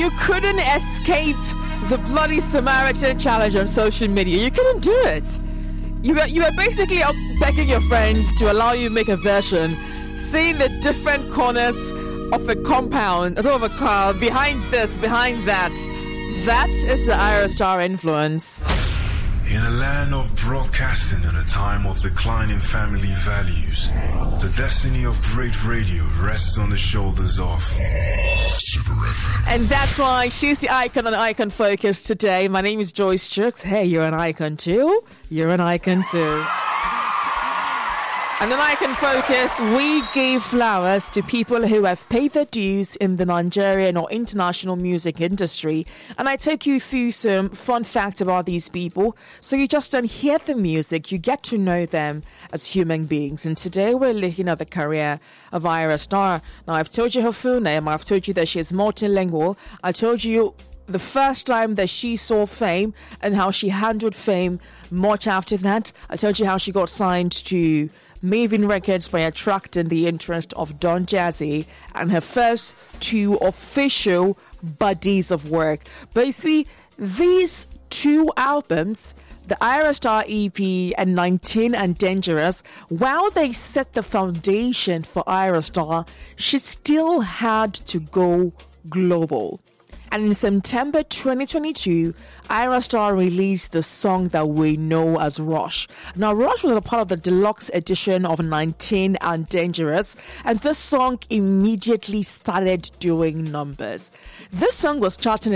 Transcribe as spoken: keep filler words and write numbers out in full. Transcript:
You couldn't escape the Bloody Samaritan challenge on social media. You couldn't do it. You were, you were basically up begging your friends to allow you make a version, seeing the different corners of a compound, of a car, behind this, behind that. That is the Ayra Starr influence. In a land of broadcasting and a time of declining family values, the destiny of great radio rests on the shoulders of Super F M. And that's why she's the icon on Icon Focus today. My name is Joyce Chooks. Hey, you're an icon too. You're an icon too. And on Icon Focus, we give flowers to people who have paid their dues in the Nigerian or international music industry. And I take you through some fun facts about these people. So you just don't hear the music, you get to know them as human beings. And today we're looking at the career of Ayra Starr. Now, I've told you her full name. I've told you that she's multilingual. I told you the first time that she saw fame and how she handled fame much after that. I told you how she got signed to Maven Records by attracting the interest of Don Jazzy and her first two official bodies of work. But you see, these two albums, the Ayra Starr E P and nineteen and Dangerous, while they set the foundation for Ayra Starr, she still had to go global. And in September twenty twenty-two, Ayra Starr released the song that we know as Rush. Now, Rush was a part of the deluxe edition of nineteen and Dangerous, and this song immediately started doing numbers. This song was charting